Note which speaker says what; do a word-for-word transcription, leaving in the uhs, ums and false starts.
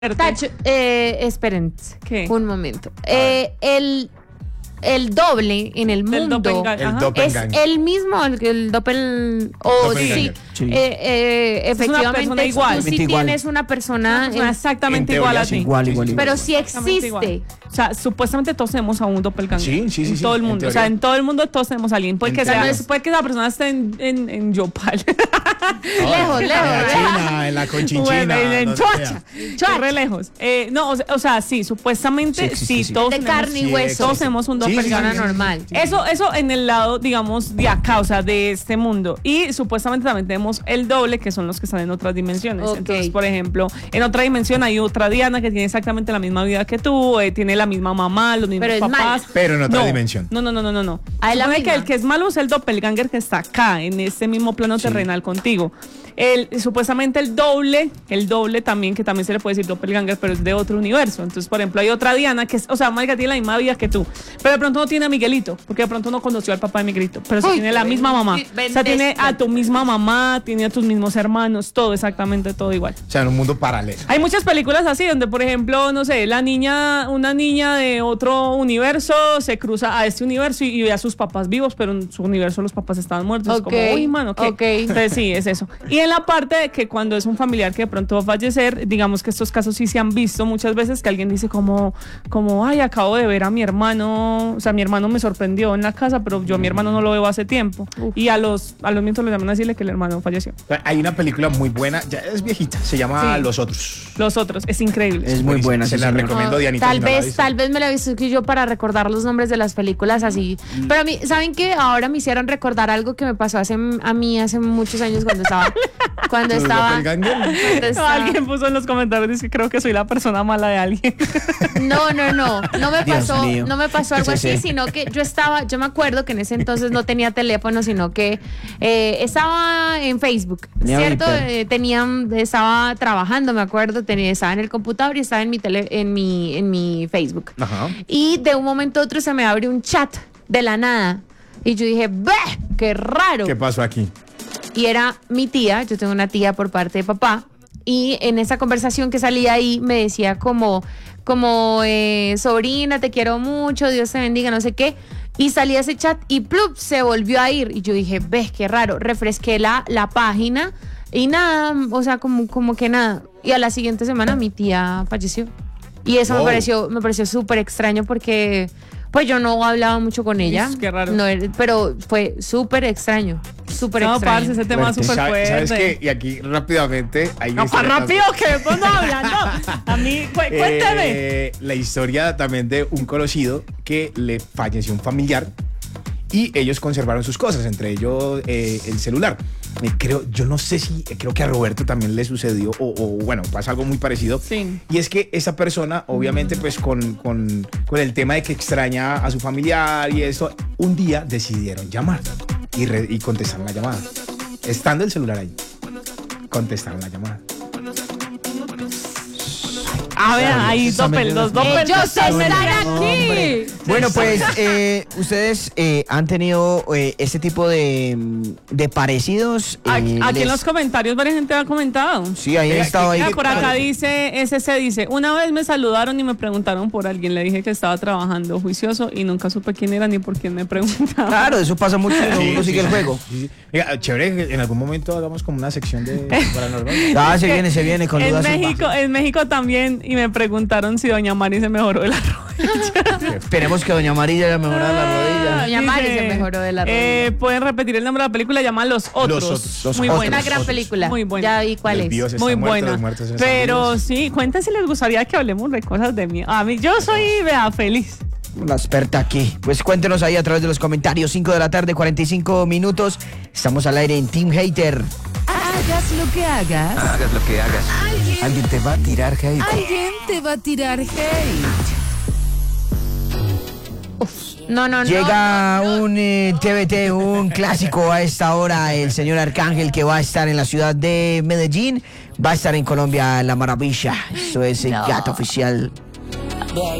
Speaker 1: Tacho, eh, esperen,
Speaker 2: ¿Qué?
Speaker 1: un momento. Eh, el, el doble en el mundo
Speaker 2: doppelganger.
Speaker 3: El
Speaker 2: Ajá.
Speaker 3: doppelganger.
Speaker 1: es el mismo, el, el doppel... O
Speaker 3: Doppelganger.
Speaker 1: sí,
Speaker 4: Sí.
Speaker 1: eh, eh,
Speaker 2: Es una persona
Speaker 1: efectivamente
Speaker 2: igual.
Speaker 1: tú sí
Speaker 4: Igual.
Speaker 1: tienes una persona...
Speaker 2: Una persona
Speaker 1: en-
Speaker 2: exactamente
Speaker 3: en
Speaker 2: igual
Speaker 3: teoría
Speaker 2: a
Speaker 3: sí.
Speaker 2: ti.
Speaker 4: Igual, igual, igual.
Speaker 1: pero sí
Speaker 2: Exactamente
Speaker 1: existe.
Speaker 2: igual. O sea, supuestamente todos tenemos a un doppelganger.
Speaker 3: Sí, sí, sí,
Speaker 2: En
Speaker 3: sí,
Speaker 2: todo el
Speaker 3: en
Speaker 2: mundo. O
Speaker 3: teoría.
Speaker 2: sea, en todo el mundo todos tenemos a alguien. Puede
Speaker 3: En
Speaker 2: que, sea,
Speaker 3: teoría.
Speaker 2: puede que esa persona esté en, en, en Yopal.
Speaker 1: Lejos,
Speaker 3: En
Speaker 1: lejos.
Speaker 3: la China, en la Conchinchina.
Speaker 2: Bueno, en, en
Speaker 3: donde
Speaker 2: Choacha.
Speaker 3: sea.
Speaker 1: Choacha.
Speaker 2: Re lejos. Eh, no, o sea, o sea, sí, supuestamente
Speaker 4: Sí
Speaker 2: sí,
Speaker 4: existe, sí.
Speaker 2: todos
Speaker 1: De
Speaker 2: tenemos,
Speaker 1: carne y
Speaker 3: sí,
Speaker 1: hueso.
Speaker 2: todos tenemos un
Speaker 3: Sí, sí,
Speaker 2: doppelganger.
Speaker 1: Persona normal.
Speaker 2: Eso, eso en el lado, digamos, de acá, o sea, de este mundo. Y supuestamente también tenemos el doble, que son los que están en otras dimensiones.
Speaker 1: Ok.
Speaker 2: Entonces, por ejemplo, en otra dimensión hay otra Diana que tiene exactamente la misma vida que tú, eh, tiene la misma mamá, los mismos
Speaker 1: Pero es
Speaker 2: papás.
Speaker 1: mala.
Speaker 3: Pero en otra
Speaker 2: No,
Speaker 3: dimensión.
Speaker 2: No, no, no, no, no, no.
Speaker 1: Ah, es la
Speaker 2: Supone que
Speaker 1: misma.
Speaker 2: el que es malo es el doppelganger que está acá, en este mismo plano terrenal contigo. El, supuestamente el doble, el doble también, que también se le puede decir doppelganger, pero es de otro universo. Entonces, por ejemplo, hay otra Diana que es, o sea, marica, tiene la misma vida que tú, pero de pronto no tiene a Miguelito, porque de pronto no conoció al papá de Miguelito, pero sí
Speaker 1: Uy,
Speaker 2: tiene la misma mamá.
Speaker 1: ven-
Speaker 2: O sea, tiene
Speaker 1: ven-
Speaker 2: a tu misma mamá, tiene a tus mismos hermanos, todo exactamente, todo igual.
Speaker 3: O sea, en un mundo paralelo.
Speaker 2: Hay muchas películas así donde, por ejemplo, no sé, la niña, una niña de otro universo se cruza a este universo y, y ve a sus papás vivos, pero en su universo los papás estaban muertos. Es
Speaker 1: Ok,
Speaker 2: como, uy, mano, ¿qué?
Speaker 1: ok.
Speaker 2: Entonces sí, es eso. Y en la parte de que cuando es un familiar que de pronto va a fallecer, digamos que estos casos sí se han visto muchas veces que alguien dice como, como, ay, acabo de ver a mi hermano, o sea, mi hermano me sorprendió en la casa, pero yo a mi hermano no lo veo hace tiempo. Y a los, a los mientras le llaman a decirle que el hermano falleció.
Speaker 3: Hay una película muy buena, ya es viejita, se llama
Speaker 2: Sí.
Speaker 3: Los Otros.
Speaker 2: Los otros, es increíble.
Speaker 4: Es muy
Speaker 3: Buenísima,
Speaker 4: buena,
Speaker 3: se
Speaker 4: sí,
Speaker 3: la
Speaker 4: señor.
Speaker 3: recomiendo,
Speaker 1: No,
Speaker 3: Dianita.
Speaker 1: tal
Speaker 3: si no la ha
Speaker 1: vez,
Speaker 3: visto.
Speaker 1: tal vez me la he visto que yo para recordar los nombres de las películas así. Pero a mí, ¿saben qué? Ahora me hicieron recordar algo que me pasó hace, a mí hace muchos años cuando estaba. Cuando
Speaker 3: ¿Tu
Speaker 1: estaba.
Speaker 3: doppelganger?
Speaker 1: cuando estaba-
Speaker 2: Alguien puso en los comentarios, dice, creo que soy la persona mala de alguien.
Speaker 1: No, no, no. No me
Speaker 4: Dios
Speaker 1: pasó,
Speaker 4: mío.
Speaker 1: no me pasó algo
Speaker 4: Sí,
Speaker 1: así,
Speaker 4: sí.
Speaker 1: sino que yo estaba, yo me acuerdo que en ese entonces no tenía teléfono, sino que eh, estaba en Facebook,
Speaker 4: Tenía
Speaker 1: ¿cierto?
Speaker 4: Twitter.
Speaker 1: Eh, tenía, estaba trabajando, me acuerdo, tenía, estaba en el computador y estaba en mi tele, en mi, en mi Facebook.
Speaker 3: Ajá.
Speaker 1: Y de un momento a otro se me abre un chat de la nada. Y yo dije, ¡bah! ¡Qué raro!
Speaker 3: ¿Qué pasó aquí?
Speaker 1: Y era mi tía, yo tengo una tía por parte de papá, y en esa conversación que salía ahí me decía como, como eh, sobrina, te quiero mucho, Dios te bendiga, no sé qué, y salía ese chat y ¡plup! Se volvió a ir, y yo dije, ves, qué raro, refresqué la, la página y nada, o sea, como, como que nada, y a la siguiente semana mi tía falleció, y eso me
Speaker 3: Wow.
Speaker 1: pareció, me pareció súper extraño porque... Pues yo no hablaba mucho con ella,
Speaker 2: Qué raro.
Speaker 1: no, era- pero fue súper extraño, súper
Speaker 2: No,
Speaker 1: extraño.
Speaker 2: parce, ese tema es
Speaker 4: Fuerte.
Speaker 2: súper
Speaker 3: ¿Sabe-
Speaker 2: fuerte.
Speaker 3: ¿Sabes qué? Y aquí rápidamente hay una
Speaker 2: No, más
Speaker 3: historia
Speaker 2: rápido que después no hablando. A mí, cu-
Speaker 3: también.
Speaker 2: cuénteme.
Speaker 3: Eh, la historia también de un conocido que le falleció un familiar y ellos conservaron sus cosas, entre ellos eh, el celular. Eh, creo, yo no sé si, creo que a Roberto también le sucedió, o, o, bueno, pasa algo muy parecido.
Speaker 2: Sí.
Speaker 3: Y es que esa persona, obviamente, pues con, con, con el tema de que extraña a su familiar y eso, un día decidieron llamar y, re- y contestaron la llamada. Estando el celular ahí, contestaron la llamada.
Speaker 2: A ver, ahí
Speaker 4: Está
Speaker 2: doppel,
Speaker 4: metiendo-
Speaker 2: los doppel.
Speaker 1: Ellos
Speaker 2: los doppel-
Speaker 1: están aquí.
Speaker 4: Bueno, pues eh, ustedes eh, han tenido eh, este tipo de, mm, de parecidos. eh,
Speaker 2: Aquí, aquí en
Speaker 4: les-
Speaker 2: los comentarios varias gente ha comentado.
Speaker 4: Sí, ahí he
Speaker 3: Mira,
Speaker 4: estado ahí.
Speaker 2: Mira, por acá dice, S C dice, una vez me saludaron y me preguntaron por alguien, le dije que estaba trabajando juicioso y nunca supe quién era ni por quién me preguntaba.
Speaker 4: Claro, eso pasa mucho cuando
Speaker 3: Sí,
Speaker 4: uno
Speaker 3: sí,
Speaker 4: sigue el
Speaker 3: sí,
Speaker 4: juego.
Speaker 3: sí, sí. Mira, chévere que en algún momento hagamos como una sección de paranormal.
Speaker 4: Ah, se
Speaker 2: Que
Speaker 4: viene, se viene con
Speaker 2: en
Speaker 4: dudas.
Speaker 2: México, en México también, y me preguntaron si doña Mari se mejoró de la rodilla.
Speaker 4: Esperemos que Doña María haya mejorado la rodilla.
Speaker 1: Doña Mari
Speaker 2: Dice,
Speaker 1: se mejoró de la
Speaker 2: eh,
Speaker 1: rodilla.
Speaker 2: Pueden repetir el nombre de la película, llama Los Otros.
Speaker 3: Los Otros, Los
Speaker 2: Muy
Speaker 4: Otros.
Speaker 2: buena.
Speaker 1: Una gran película.
Speaker 2: Muy buena.
Speaker 1: Ya vi cuál
Speaker 3: Los
Speaker 1: es.
Speaker 3: vivos están
Speaker 2: Muy
Speaker 3: muertos,
Speaker 2: buena.
Speaker 3: los muertos están
Speaker 2: Pero
Speaker 3: vivos.
Speaker 2: sí, cuenten si les gustaría que hablemos de cosas de mí. A mí, yo soy, vea, feliz.
Speaker 4: La experta aquí. Pues cuéntenos ahí a través de los comentarios. cinco de la tarde, cuarenta y cinco minutos. Estamos al aire en Team Hater.
Speaker 5: Hagas lo que hagas,
Speaker 6: Hagas lo que hagas. Alguien te va a tirar hate.
Speaker 5: alguien te va a tirar hate.
Speaker 1: No, no, no.
Speaker 4: Llega un eh, T V T, un clásico a esta hora, el señor Arcángel, que va a estar en la ciudad de Medellín, va a estar en Colombia, La Maravilla. Eso es el gato oficial.